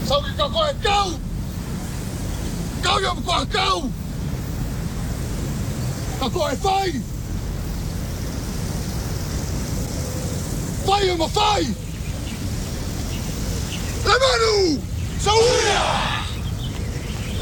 sau khi cậu coi câu câu cho một quả câu cậu coi phơi phơi một phơi lấy manu sau